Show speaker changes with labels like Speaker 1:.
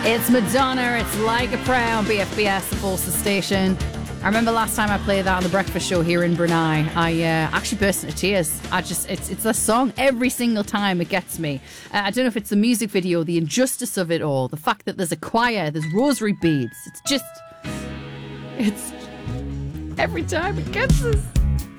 Speaker 1: It's Madonna, it's Like a Prayer on BFBS, the Forces station. I remember last time I played that on the breakfast show here in Brunei, I actually burst into tears. It's a song every single time it gets me. I don't know if it's the music video, the injustice of it all, the fact that there's a choir, there's rosary beads. It's every time it gets us.